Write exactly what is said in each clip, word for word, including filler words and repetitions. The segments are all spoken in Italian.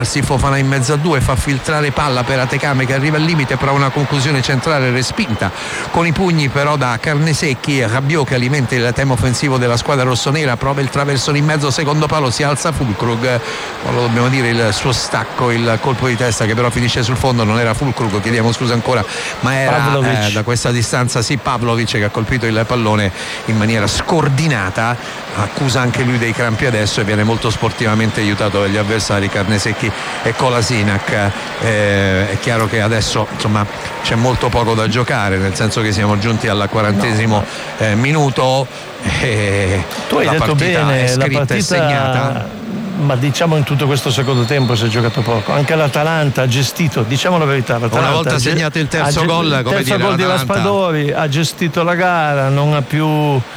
Fofana in mezzo a due, fa filtrare palla per Atekame che arriva al limite, prova una conclusione centrale respinta con i pugni però da Carnesecchi. Rabiot che alimenta il tema offensivo della squadra rossonera, prova il traversone in mezzo, secondo palo, si alza Füllkrug, lo dobbiamo dire il suo stacco, il colpo di testa che però finisce sul fondo, non era Füllkrug, chiediamo scusa ancora, ma era eh, da questa distanza sì Pavlovic che ha colpito il pallone in maniera scordinata, accusa anche lui dei crampi adesso e viene molto sportivamente aiutato dagli avversari Carnesecchi e Kolasinac. Eh, è chiaro che adesso insomma c'è molto poco da giocare, nel senso che siamo giunti al quarantesimo no, no. Eh, minuto e tu hai la detto partita bene, è scritta la partita, e segnata, ma diciamo in tutto questo secondo tempo si è giocato poco. Anche l'Atalanta ha gestito, diciamo la verità, l'Atalanta una volta segnato il terzo gol, il come terzo dire, gol di Raspadori, ha gestito la gara, non ha più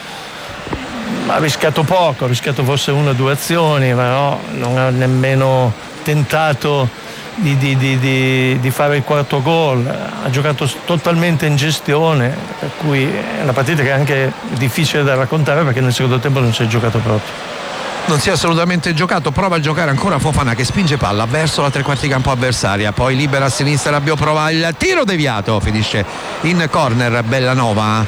ha rischiato poco, ha rischiato forse una o due azioni, ma no, non ha nemmeno tentato di, di, di, di, di fare il quarto gol, ha giocato totalmente in gestione, per cui è una partita che è anche difficile da raccontare perché nel secondo tempo non si è giocato proprio. Non si è assolutamente giocato, prova a giocare ancora Fofana che spinge palla verso la tre quarti campo avversaria, poi libera a sinistra, Rabiot prova il tiro deviato, finisce in corner. Bellanova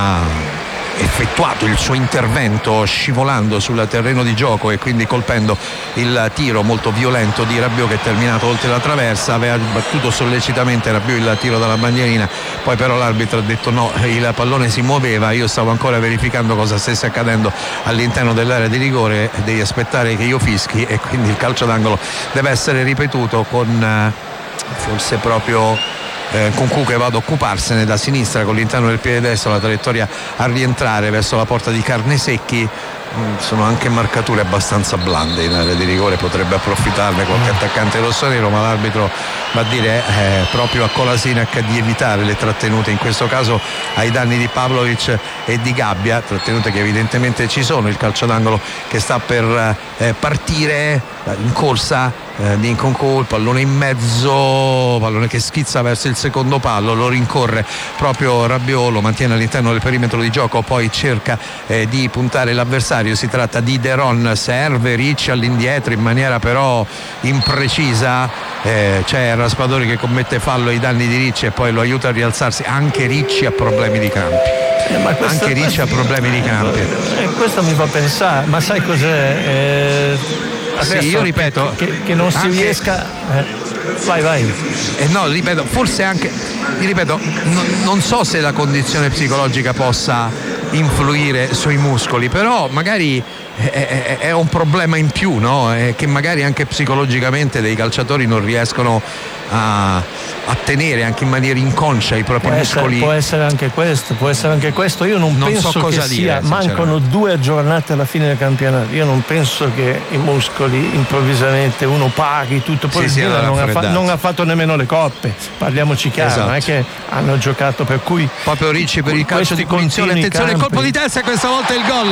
ha effettuato il suo intervento scivolando sul terreno di gioco e quindi colpendo il tiro molto violento di Rabiot che è terminato oltre la traversa, aveva battuto sollecitamente Rabiot il tiro dalla bandierina, poi però l'arbitro ha detto no, il pallone si muoveva, io stavo ancora verificando cosa stesse accadendo all'interno dell'area di rigore, devi aspettare che io fischi, e quindi il calcio d'angolo deve essere ripetuto con forse proprio Eh, con Cu che va ad occuparsene da sinistra con l'interno del piede destro, la traiettoria a rientrare verso la porta di Carnesecchi. Mm, sono anche marcature abbastanza blande in area di rigore, potrebbe approfittarne qualche attaccante rossonero, ma l'arbitro va a dire eh, proprio a Kolasinac di evitare le trattenute, in questo caso ai danni di Pavlovic e di Gabbia, trattenute che evidentemente ci sono. Il calcio d'angolo che sta per eh, partire in corsa eh, di Nkunku, il pallone in mezzo, pallone che schizza verso il secondo palo, lo rincorre proprio Rabiot, lo mantiene all'interno del perimetro di gioco, poi cerca eh, di puntare l'avversario, si tratta di Deron, serve Ricci all'indietro in maniera però imprecisa, eh, c'è Raspadori che commette fallo ai danni di Ricci e poi lo aiuta a rialzarsi. Anche Ricci ha problemi di campi, eh, ma questa, anche Ricci ha problemi di campi, eh, questo mi fa pensare, ma sai cos'è? Eh, sì, io ripeto che, che, che non si anche, riesca eh, vai vai eh no, ripeto, forse anche ripeto, no, non so se la condizione psicologica possa influire sui muscoli, però magari è, è, è un problema in più, no? È che magari anche psicologicamente dei calciatori non riescono a, a tenere anche in maniera inconscia i propri può muscoli. Essere, può essere anche questo, può essere anche questo. Io non, non penso so cosa che dire, sia, mancano due giornate alla fine del campionato. Io non penso che i muscoli improvvisamente uno paghi tutto, poi sì, sì, non, ha fa, non ha fatto nemmeno le coppe, parliamoci chiaro, esatto. Non è che hanno giocato, per cui proprio Ricci per il calcio di punizione, attenzione il colpo di testa, questa volta il gol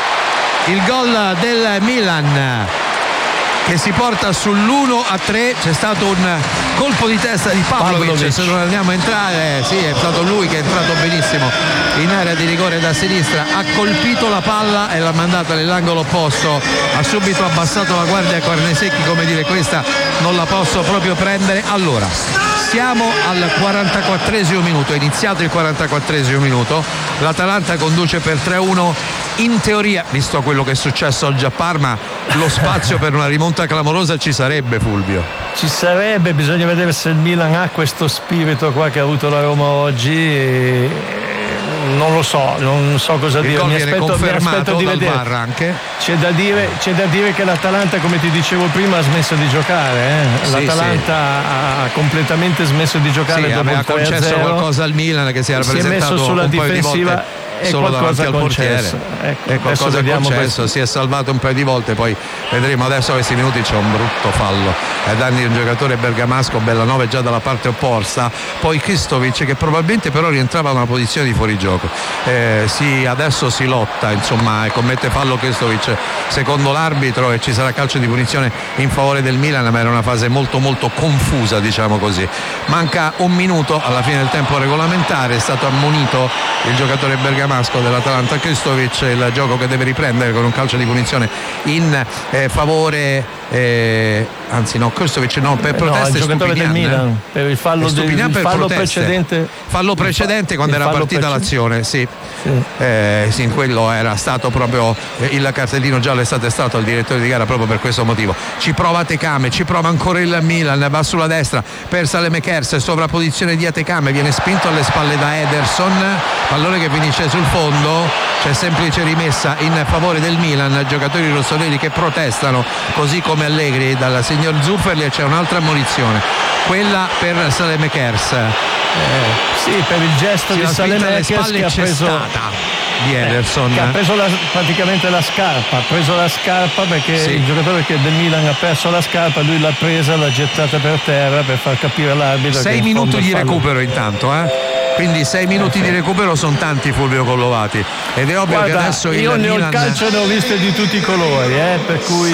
il gol del Milan che si porta sull'uno a tre. C'è stato un colpo di testa di Pavlovic, Pavlovic. Se non andiamo a entrare, sì, è stato lui che è entrato benissimo in area di rigore da sinistra, ha colpito la palla e l'ha mandata nell'angolo opposto, ha subito abbassato la guardia a Carnesecchi, come dire questa non la posso proprio prendere. Allora siamo al quarantaquattresimo minuto, è iniziato il quarantaquattresimo minuto, l'Atalanta conduce per tre a uno. In teoria, visto quello che è successo oggi a Parma, lo spazio per una rimonta clamorosa ci sarebbe, Fulvio. Ci sarebbe, bisogna vedere se il Milan ha questo spirito qua che ha avuto la Roma oggi. Non lo so, non so cosa il dire. Gol mi viene aspetto, confermato mi aspetto di dal vedere. V A R anche. C'è da dire, c'è da dire che l'Atalanta, come ti dicevo prima, ha smesso di giocare. Eh? L'Atalanta sì, sì. ha completamente smesso di giocare. Sì, dopo aveva concesso qualcosa al Milan che si era si presentato è messo sulla un difensiva. paio di volte è solo davanti al portiere, ecco, e qualcosa è concesso, questo. Si è salvato un paio di volte, poi vedremo. Adesso a questi minuti c'è un brutto fallo ai danni di un giocatore bergamasco, Bellanova già dalla parte opposta, poi Kristovic che probabilmente però rientrava in una posizione di fuorigioco. Eh, sì, adesso si lotta, insomma, e commette fallo Kristovic secondo l'arbitro e ci sarà calcio di punizione in favore del Milan, ma era una fase molto molto confusa, diciamo così. Manca un minuto alla fine del tempo regolamentare, è stato ammonito il giocatore bergamasco dell'Atalanta Kristovic, il gioco che deve riprendere con un calcio di punizione in eh, favore eh, anzi no, Krstovic no, per proteste no, il giocatore Stupinian, del Milan per il fallo, del, il per fallo proteste. precedente fallo precedente quando era partita prece- l'azione, sì, sì. Eh, sì, in quello era stato proprio eh, il cartellino giallo è stato estratto al direttore di gara proprio per questo motivo. Ci prova Tekame, ci prova ancora il Milan, va sulla destra per Saelemaekers, sovrapposizione di Tekame, viene spinto alle spalle da Ederson, pallone che finisce sul fondo, c'è semplice rimessa in favore del Milan, giocatori rossoneri che protestano così come Allegri dal signor Zufferli, e c'è un'altra ammonizione, quella per Saelemaekers, eh, sì, per il gesto di Saelemaekers che ha preso di Ederson, eh, che ha preso la, praticamente la scarpa, ha preso la scarpa perché sì. Il giocatore che del Milan ha perso la scarpa, lui l'ha presa, l'ha gettata per terra per far capire all'arbitro. Sei minuti di recupero intanto, eh? Quindi sei minuti di recupero sono tanti, Fulvio Collovati, ed è ovvio Guarda, che adesso il io ne Milan... ho il calcio ne ho viste di tutti i colori, eh? Per cui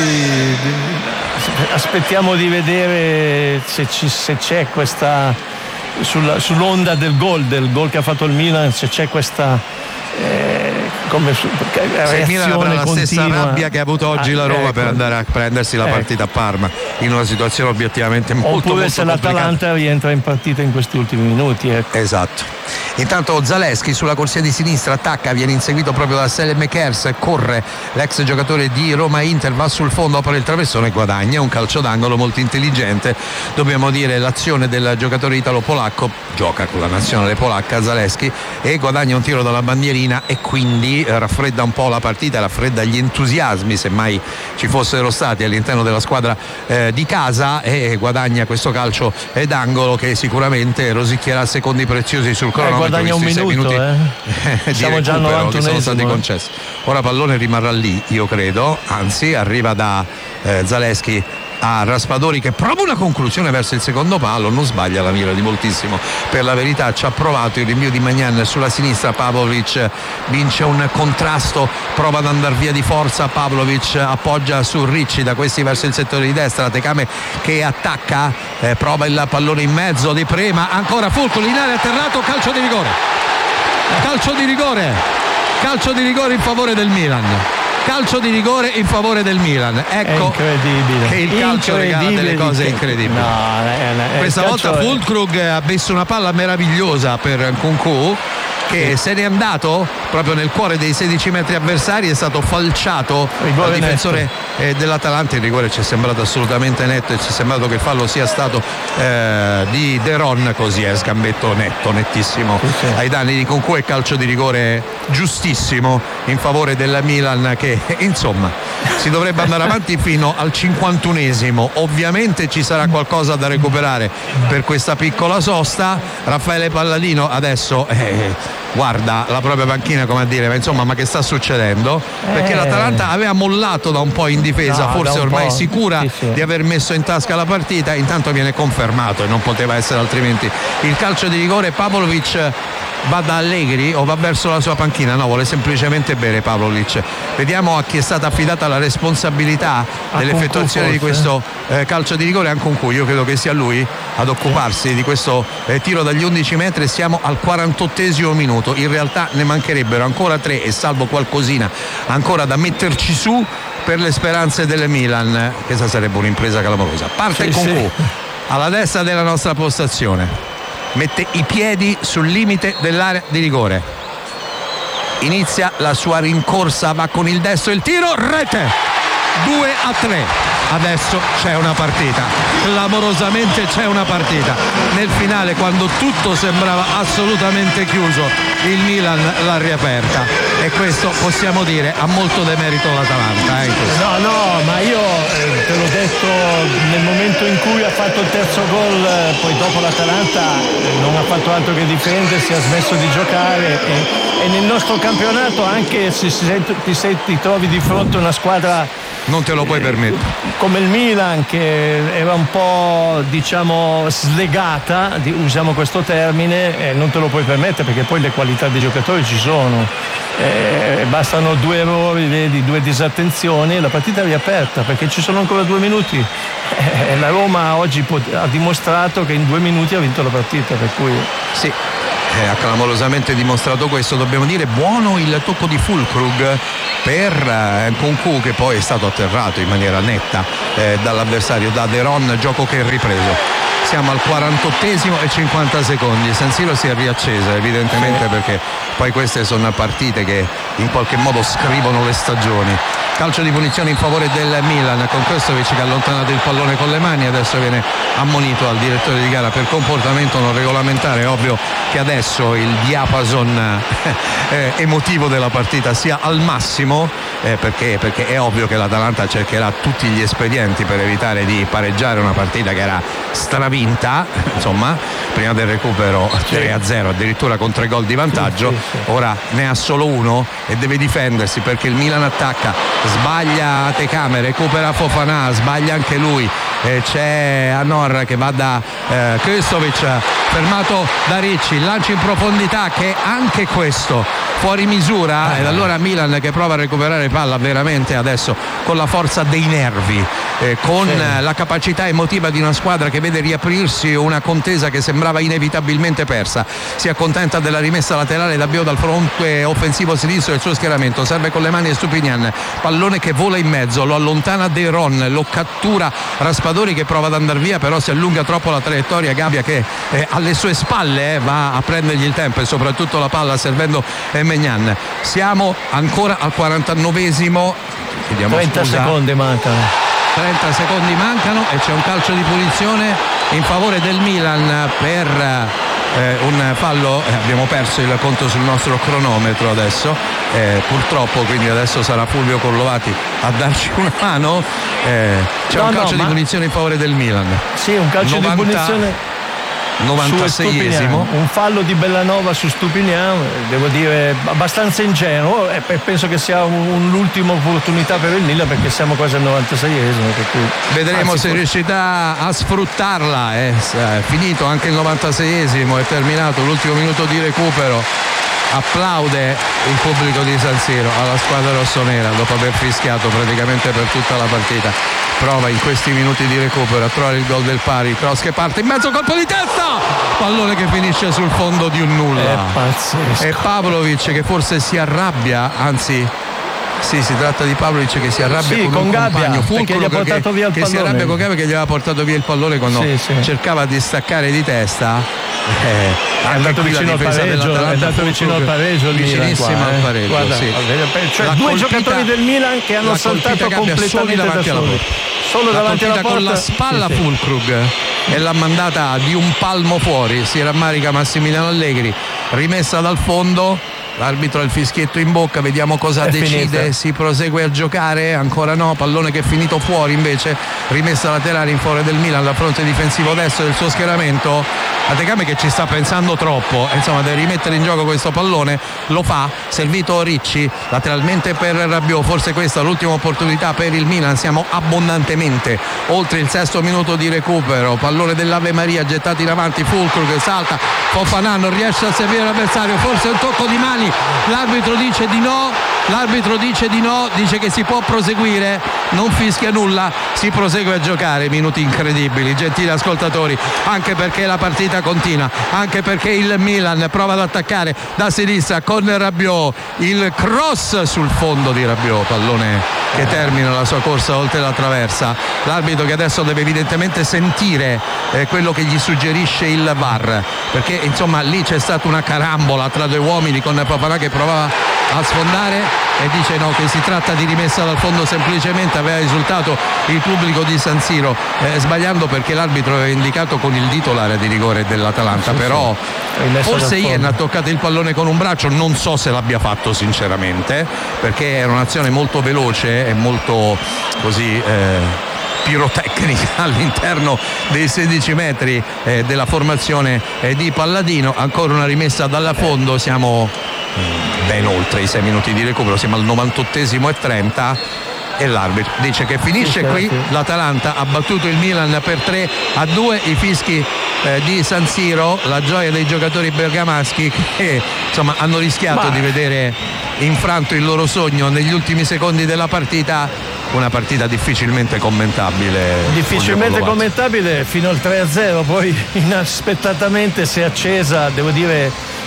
aspettiamo di vedere se, ci, se c'è questa sulla, sull'onda del gol del gol che ha fatto il Milan, se c'è questa eh, come su, se il Milan avrà la continua. Stessa rabbia che ha avuto oggi ah, la Roma ecco. per andare a prendersi la partita ecco. a Parma in una situazione obiettivamente molto oppure molto se l'Atalanta complicata. rientra in partita in questi ultimi minuti ecco. Esatto. Intanto Zalewski sulla corsia di sinistra attacca, viene inseguito proprio da Saelemaekers, corre l'ex giocatore di Roma Inter, va sul fondo, apre il traversone e guadagna un calcio d'angolo molto intelligente, dobbiamo dire l'azione del giocatore italo-polacco, gioca con la nazionale polacca Zalewski e guadagna un tiro dalla bandierina e quindi raffredda un po' la partita, raffredda gli entusiasmi se mai ci fossero stati all'interno della squadra eh, di casa, e guadagna questo calcio d'angolo che sicuramente rosicchierà secondi preziosi sul cronometro. Eh, guadagna un minuto, minuti eh. Siamo già al novantunesimo che sono stati eh. concessi. Ora pallone rimarrà lì, io credo, anzi arriva da eh, Zalewski a Raspadori che prova una conclusione verso il secondo palo, non sbaglia la mira di moltissimo, per la verità ci ha provato il rinvio di Magnan sulla sinistra, Pavlovic vince un contrasto, prova ad andare via di forza, Pavlovic appoggia su Ricci, da questi verso il settore di destra, Tekame che attacca, eh, prova il pallone in mezzo di Prema, ancora Fulcoli in area, atterrato, calcio di rigore calcio di rigore calcio di rigore in favore del Milan. Calcio di rigore in favore del Milan. Ecco incredibile. Che il calcio regala delle cose incredibili. No, è, è, Questa volta è... Fulkrug ha messo una palla meravigliosa per Nkunku, che se n'è andato proprio nel cuore dei sedici metri avversari, è stato falciato dal difensore eh, dell'Atalanta. Il rigore ci è sembrato assolutamente netto e ci è sembrato che il fallo sia stato eh, di De Ron, così è sgambetto netto, nettissimo sì, sì. ai danni di Nkunku, e calcio di rigore giustissimo in favore del Milan, che insomma si dovrebbe andare avanti fino al cinquantunesimo. Ovviamente ci sarà qualcosa da recuperare per questa piccola sosta. Raffaele Palladino adesso eh, guarda la propria panchina come a dire ma insomma ma che sta succedendo, perché eh. l'Atalanta aveva mollato da un po' in difesa, no, forse ormai po'. sicura sì, sì. di aver messo in tasca la partita, intanto viene confermato e non poteva essere altrimenti il calcio di rigore. Pavlovic va da Allegri o va verso la sua panchina? No, vuole semplicemente bere Pavlovic. Vediamo a chi è stata affidata la responsabilità a dell'effettuazione di questo eh, calcio di rigore. Anche Nkunku, io credo che sia lui ad occuparsi sì. di questo eh, tiro dagli undici metri. Siamo al quarantottesimo minuto, in realtà ne mancherebbero ancora tre e salvo qualcosina ancora da metterci su per le speranze del Milan. Questa sarebbe un'impresa clamorosa. Parte sì, Nkunku sì. alla destra della nostra postazione, mette i piedi sul limite dell'area di rigore, inizia la sua rincorsa, va con il destro, il tiro, rete, due a tre. Adesso c'è una partita, clamorosamente c'è una partita. Nel finale, quando tutto sembrava assolutamente chiuso, il Milan l'ha riaperta, e questo possiamo dire ha molto demerito l'Atalanta. Eh, no, no, ma io eh, te l'ho detto nel momento in cui ha fatto il terzo gol, eh, poi dopo l'Atalanta eh, non ha fatto altro che difendersi, ha smesso di giocare, e, e nel nostro campionato, anche se ti, se ti trovi di fronte a una squadra non te lo puoi permettere come il Milan, che era un po' diciamo slegata, usiamo questo termine, eh, non te lo puoi permettere, perché poi le qualità dei giocatori ci sono, eh, bastano due errori, vedi, due disattenzioni e la partita è riaperta, perché ci sono ancora due minuti. Eh, la Roma oggi pot- ha dimostrato che in due minuti ha vinto la partita, per cui sì. eh, ha clamorosamente dimostrato questo. Dobbiamo dire buono il tocco di Füllkrug per eh, Nkunku, che poi è stato atterrato in maniera netta eh, dall'avversario, da De Ron, gioco che è ripreso. Siamo al quarantottesimo e cinquanta secondi. San Siro si è riaccesa evidentemente, perché poi queste sono partite che in qualche modo scrivono le stagioni. Calcio di punizione in favore del Milan, con Krstovic che ha allontanato il pallone con le mani. Adesso viene ammonito al direttore di gara per comportamento non regolamentare. È ovvio che adesso il diapason eh, emotivo della partita sia al massimo, eh, perché, perché è ovvio che l'Atalanta cercherà tutti gli espedienti per evitare di pareggiare una partita che era stravinta, insomma, prima del recupero tre a zero, addirittura con tre gol di vantaggio. Ora ne ha solo uno e deve difendersi, perché il Milan attacca, sbaglia Atecame, recupera Fofana, sbaglia anche lui, e c'è Anor che va da eh, Krstovic, fermato da Ricci, lancio in profondità che anche questo fuori misura, ed allora Milan che prova a recuperare palla veramente adesso con la forza dei nervi, eh, con sì. la capacità emotiva di una squadra che vede riaprirsi una contesa che sembrava inevitabilmente persa. Si accontenta della rimessa laterale da Bio dal fronte offensivo sinistro del suo schieramento, serve con le mani Stupinian, pallone che vola in mezzo, lo allontana De Ron, lo cattura Raspadori che prova ad andare via, però si allunga troppo la traiettoria. Gabbia che eh, alle sue spalle eh, va a prendergli il tempo e soprattutto la palla, servendo eh, Maignan. Siamo ancora al quarantanovesimo, chiediamo trenta scusa. secondi mancano trenta secondi mancano e c'è un calcio di punizione in favore del Milan per eh, un fallo. Eh, abbiamo perso il conto sul nostro cronometro adesso, eh, purtroppo, quindi adesso sarà Fulvio Collovati a darci una mano. Eh, c'è no, un calcio no, di punizione in favore del Milan. Sì, un calcio novanta... di punizione novantaseiesimo, un fallo di Bellanova su Stupinian, devo dire abbastanza ingenuo, e penso che sia un, un, l'ultima opportunità per il Milan, perché siamo quasi al novantaseiesimo, per cui... vedremo Anzi, se for... riuscirà a sfruttarla. È finito anche il novantaseiesimo, è terminato l'ultimo minuto di recupero. Applaude il pubblico di San Siro alla squadra rossonera dopo aver fischiato praticamente per tutta la partita. Prova in questi minuti di recupero a trovare il gol del pari, cross che parte in mezzo, colpo di testa, pallone che finisce sul fondo di un nulla. È pazzesco. E Pavlovic che forse si arrabbia, anzi sì, si tratta di Pavlovic che si arrabbia sì, con, con un Gabbia, compagno, perché gli ha portato che, via il che pallone. si arrabbia con Gabbia che gli aveva portato via il pallone quando sì, sì. cercava di staccare di testa. Eh, è andato vicino al pareggio, è andato vicino al pareggio, vicinissimo qua, eh. al pareggio. Guarda, sì. Cioè la due colpita, giocatori del Milan che hanno saltato completamente davanti da soli. Solo la davanti alla porta, con la spalla sì, sì. Füllkrug e l'ha mandata di un palmo fuori. Si rammarica Massimiliano Allegri, rimessa dal fondo. L'arbitro ha il fischietto in bocca, vediamo cosa è decide. Finita. Si prosegue a giocare, ancora no, pallone che è finito fuori invece, rimessa laterale in favore del Milan dal fronte difensivo destro del suo schieramento. Atecame che ci sta pensando troppo, insomma deve rimettere in gioco questo pallone, lo fa, servito Ricci lateralmente per Rabiot, forse questa è l'ultima opportunità per il Milan. Siamo abbondantemente oltre il sesto minuto di recupero, pallone dell'Ave Maria gettato in avanti, Füllkrug salta, Fofana non riesce a servire l'avversario, forse un tocco di mani. L'arbitro dice di no, l'arbitro dice di no, dice che si può proseguire, non fischia nulla, si prosegue a giocare. Minuti incredibili, gentili ascoltatori, anche perché la partita continua, anche perché il Milan prova ad attaccare da sinistra con Rabiot, il cross sul fondo di Rabiot, pallone che termina la sua corsa oltre la traversa. L'arbitro che adesso deve evidentemente sentire eh, quello che gli suggerisce il V A R, perché insomma lì c'è stata una carambola tra due uomini con Fofana che provava a sfondare e dice no, che si tratta di rimessa dal fondo semplicemente. Aveva risultato il pubblico di San Siro eh, sbagliando, perché l'arbitro aveva indicato con il dito l'area di rigore dell'Atalanta, sì, però sì. forse Ian ha toccato il pallone con un braccio, non so se l'abbia fatto sinceramente, perché era un'azione molto veloce e molto così eh, pirotecnica all'interno dei sedici metri eh, della formazione eh, di Palladino. Ancora una rimessa dalla fondo, siamo ben oltre i sei minuti di recupero, siamo al novantottesimo e trenta e l'arbitro dice che finisce qui. L'Atalanta ha battuto il Milan per tre a due, i fischi eh, di San Siro, la gioia dei giocatori bergamaschi che insomma hanno rischiato Ma... di vedere infranto il loro sogno negli ultimi secondi della partita. Una partita difficilmente commentabile. Difficilmente commentabile fino al tre a zero, poi inaspettatamente si è accesa, devo dire,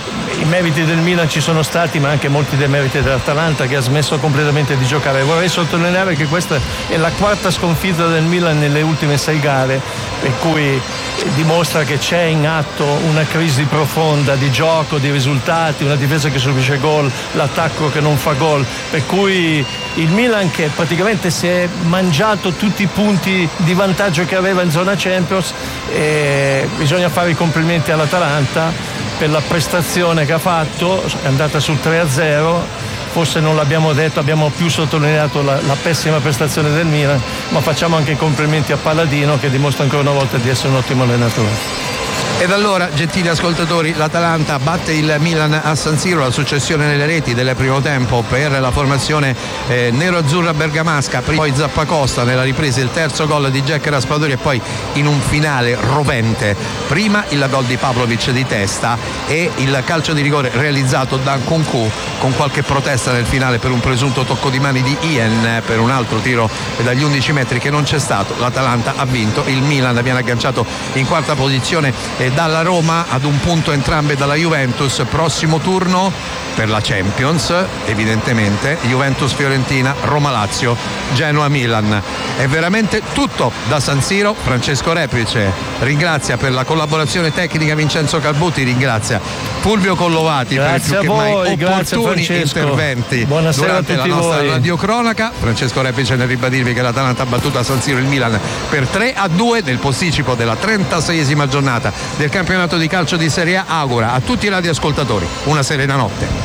i meriti del Milan ci sono stati, ma anche molti dei meriti dell'Atalanta, che ha smesso completamente di giocare. Vorrei sottolineare che questa è la quarta sconfitta del Milan nelle ultime sei gare, per cui dimostra che c'è in atto una crisi profonda di gioco, di risultati, una difesa che subisce gol, l'attacco che non fa gol, per cui il Milan, che praticamente si è mangiato tutti i punti di vantaggio che aveva in zona Champions, e bisogna fare i complimenti all'Atalanta per la prestazione che ha fatto, è andata sul tre a zero. Forse non l'abbiamo detto, abbiamo più sottolineato la, la pessima prestazione del Milan, ma facciamo anche i complimenti a Palladino, che dimostra ancora una volta di essere un ottimo allenatore. Ed allora, gentili ascoltatori, l'Atalanta batte il Milan a San Siro, la successione nelle reti del primo tempo per la formazione eh, nero-azzurra bergamasca, poi Zappacosta nella ripresa, il terzo gol di Jack Raspadori, e poi in un finale rovente prima il gol di Pavlovic di testa e il calcio di rigore realizzato da Nkunku, con qualche protesta nel finale per un presunto tocco di mani di Ien per un altro tiro dagli undici metri che non c'è stato. L'Atalanta ha vinto, il Milan viene agganciato in quarta posizione e dalla Roma, ad un punto entrambe dalla Juventus. Prossimo turno per la Champions, evidentemente Juventus-Fiorentina, Roma-Lazio, Genoa-Milan. È veramente tutto da San Siro. Francesco Repice ringrazia per la collaborazione tecnica Vincenzo Calbuti, ringrazia Fulvio Collovati grazie per i più che mai opportuni interventi Buonasera durante a tutti la nostra voi. radiocronaca. Francesco Repice nel ribadirvi che l'Atalanta ha battuto a San Siro il Milan per tre a due nel posticipo della trentaseiesima giornata del campionato di calcio di Serie A. Augura a tutti i radioascoltatori una serena notte.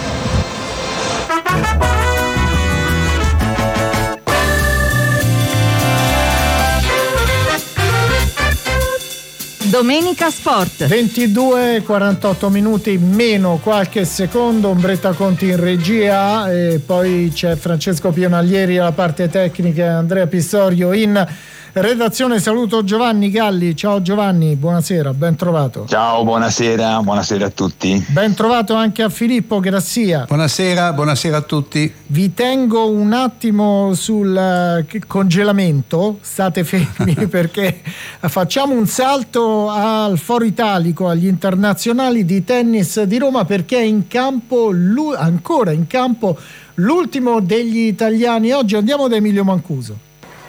Domenica Sport. ventidue e quarantotto minuti meno qualche secondo, Ombretta Conti in regia, e poi c'è Francesco Pionaglieri alla parte tecnica e Andrea Pistorio in redazione. Saluto Giovanni Galli. Ciao Giovanni, buonasera, ben trovato. Ciao, buonasera, buonasera a tutti. Ben trovato anche a Filippo Grassia. Buonasera, buonasera a tutti. Vi tengo un attimo sul congelamento, state fermi perché facciamo un salto al Foro Italico, agli internazionali di tennis di Roma, perché è in campo, ancora in campo, l'ultimo degli italiani. Oggi andiamo da Emilio Mancuso.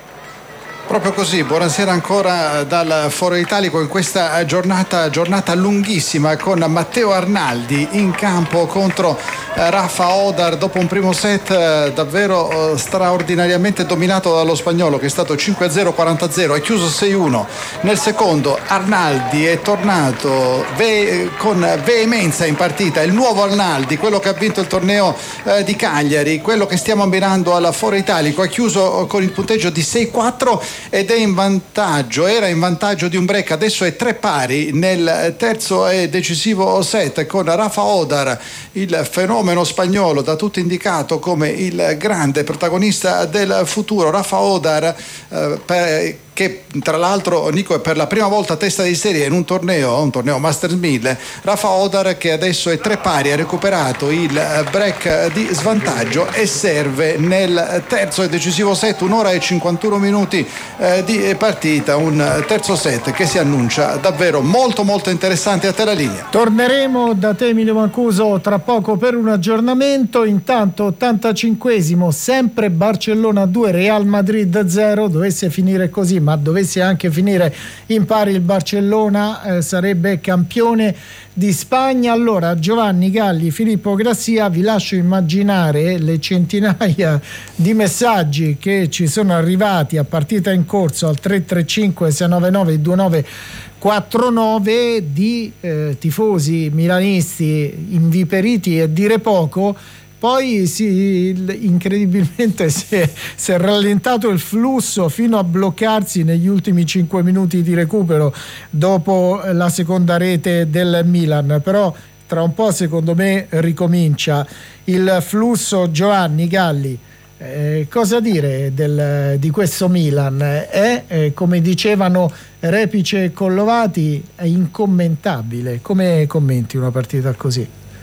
Proprio così, buonasera ancora dal Foro Italico in questa giornata, giornata lunghissima, con Matteo Arnaldi in campo contro Rafa Odar dopo un primo set davvero straordinariamente dominato dallo spagnolo, che è stato cinque a zero, quaranta a zero, è chiuso sei a uno. Nel secondo Arnaldi è tornato ve- con veemenza in partita, il nuovo Arnaldi, quello che ha vinto il torneo eh, di Cagliari, quello che stiamo abbinando al Foro Italico, ha chiuso con il punteggio di sei a quattro ed è in vantaggio, era in vantaggio di un break, adesso è tre pari nel terzo e decisivo set, con Rafa Odar, il fenomeno spagnolo da tutti indicato come il grande protagonista del futuro. Rafa Odar eh, per, che tra l'altro, Nico, è per la prima volta testa di serie in un torneo, un torneo Masters mille. Rafa Odar, che adesso è tre pari, ha recuperato il break di svantaggio e serve nel terzo e decisivo set, un'ora e cinquantuno minuti eh, di partita, un terzo set che si annuncia davvero molto molto interessante. A te la linea. Torneremo da te Emilio Mancuso tra poco per un aggiornamento. Intanto ottantacinquesimo, sempre Barcellona due, Real Madrid zero. Dovesse finire così, ma dovesse anche finire in pari il Barcellona, eh, sarebbe campione di Spagna. Allora Giovanni Galli, Filippo Grassia, vi lascio immaginare le centinaia di messaggi che ci sono arrivati a partita in corso al tre tre cinque sei nove nove due nove quattro nove di eh, tifosi milanisti inviperiti e dire poco. Poi si, incredibilmente si è, si è rallentato il flusso fino a bloccarsi negli ultimi cinque minuti di recupero dopo la seconda rete del Milan, però tra un po' secondo me ricomincia il flusso. Giovanni Galli, eh, cosa dire del, di questo Milan? È, eh, come dicevano Repice e Collovati, è incommentabile. Come commenti una partita così?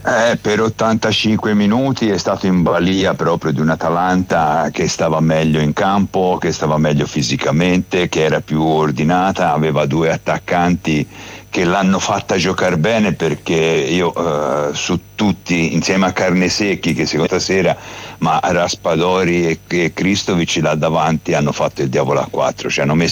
Eh, per ottantacinque minuti è stato in balia proprio di un Atalanta che stava meglio in campo, che stava meglio fisicamente, che era più ordinata, aveva due attaccanti che l'hanno fatta giocare bene, perché io eh, su tutti, insieme a Carnesecchi che seconda sera, ma Raspadori e, e Kristovic là davanti hanno fatto il diavolo a quattro, cioè hanno messo